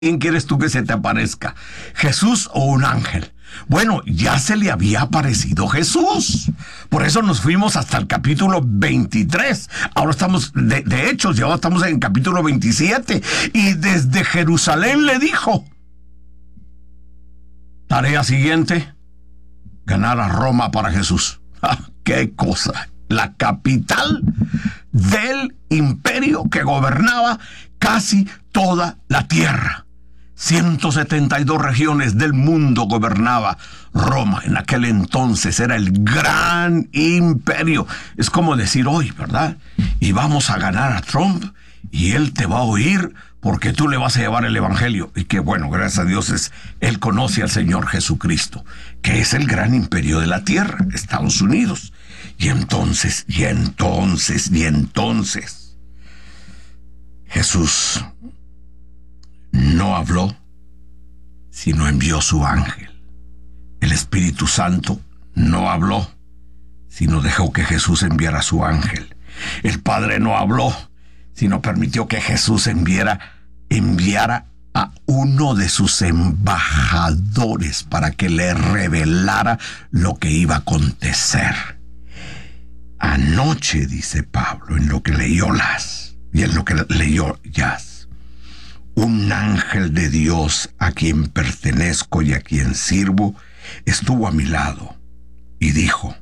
¿Quién quieres tú que se te aparezca? ¿Jesús o un ángel? Bueno, ya se le había aparecido Jesús. Por eso nos fuimos hasta el capítulo 23. Ahora estamos, de Hechos, ya estamos en el capítulo 27. Y desde Jerusalén le dijo: tarea siguiente, ganar a Roma para Jesús. ¡Qué cosa! La capital del imperio que gobernaba casi toda la tierra. 172 regiones del mundo gobernaba Roma. En aquel entonces era el gran imperio. Es como decir hoy, ¿verdad? Y vamos a ganar a Trump y él te va a oír porque tú le vas a llevar el evangelio. Y que bueno, gracias a Dios, él conoce al Señor Jesucristo, que es el gran imperio de la tierra, Estados Unidos. Y entonces, Jesús no habló, sino envió su ángel. El Espíritu Santo no habló, sino dejó que Jesús enviara su ángel. El Padre no habló, sino permitió que Jesús enviara a uno de sus embajadores para que le revelara lo que iba a acontecer. Anoche, dice Pablo, en lo que leyó Jazz, un ángel de Dios a quien pertenezco y a quien sirvo estuvo a mi lado y dijo: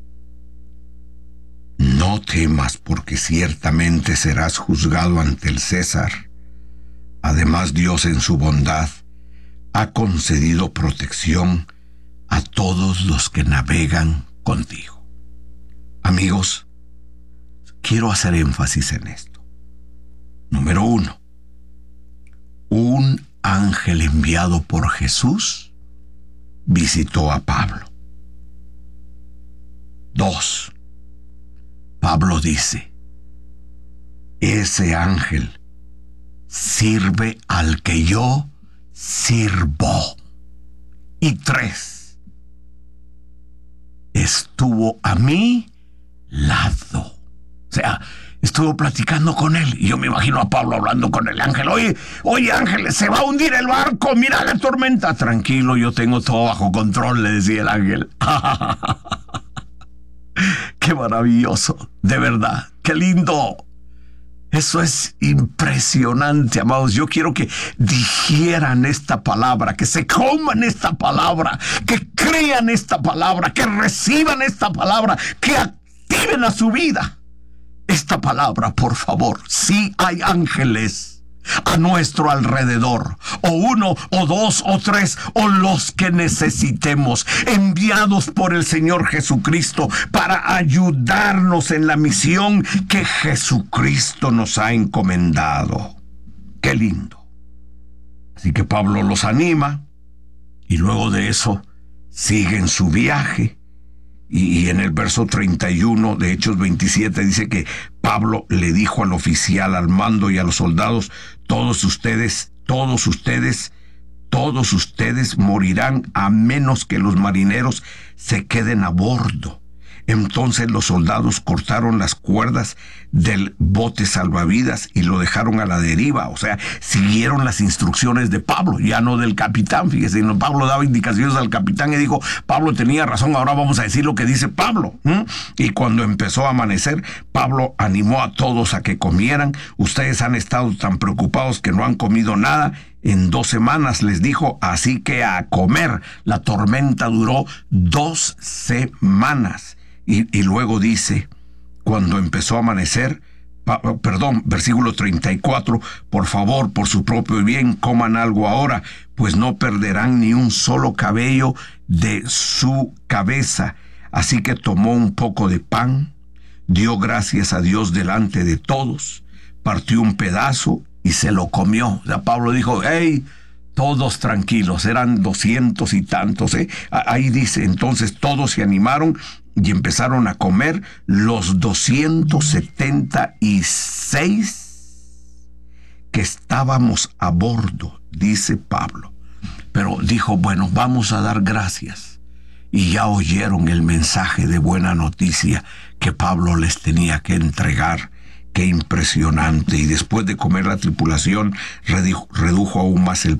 no temas, porque ciertamente serás juzgado ante el César. Además, Dios en su bondad ha concedido protección a todos los que navegan contigo. Amigos, quiero hacer énfasis en esto. Número 1. Un ángel enviado por Jesús visitó a Pablo. 2. Pablo dice: ese ángel sirve al que yo sirvo. Y 3. Estuvo a mi lado. O sea, estuvo platicando con él. Y yo me imagino a Pablo hablando con el ángel. Oye, ángel, se va a hundir el barco. Mira la tormenta. Tranquilo, yo tengo todo bajo control, le decía el ángel. ¡Qué maravilloso! De verdad, ¡qué lindo! Eso es impresionante, amados. Yo quiero que digieran esta palabra, que se coman esta palabra, que crean esta palabra, que reciban esta palabra, que activen a su vida esta palabra, por favor. Sí hay ángeles a nuestro alrededor, o 1, o 2, o 3, o los que necesitemos, enviados por el Señor Jesucristo para ayudarnos en la misión que Jesucristo nos ha encomendado. ¡Qué lindo! Así que Pablo los anima y luego de eso siguen su viaje. Y en el verso 31 de Hechos 27 dice que Pablo le dijo al oficial, al mando y a los soldados: todos ustedes morirán a menos que los marineros se queden a bordo. Entonces los soldados cortaron las cuerdas del bote salvavidas y lo dejaron a la deriva. O sea, siguieron las instrucciones de Pablo, ya no del capitán. Fíjese, Pablo daba indicaciones al capitán y dijo: Pablo tenía razón, ahora vamos a decir lo que dice Pablo. Y cuando empezó a amanecer, Pablo animó a todos a que comieran. Ustedes han estado tan preocupados que no han comido nada en 2 semanas, les dijo, así que a comer. La tormenta duró 2 semanas. Y luego dice, cuando empezó a amanecer, versículo 34, por favor, por su propio bien, coman algo ahora, pues no perderán ni un solo cabello de su cabeza. Así que tomó un poco de pan, dio gracias a Dios delante de todos, partió un pedazo y se lo comió. O sea, Pablo dijo: hey, todos tranquilos, eran 200 y tantos. Ahí dice, entonces todos se animaron y empezaron a comer, los 276 que estábamos a bordo, dice Pablo. Pero dijo: bueno, vamos a dar gracias. Y ya oyeron el mensaje de buena noticia que Pablo les tenía que entregar, Qué impresionante. Y después de comer la tripulación redujo aún más el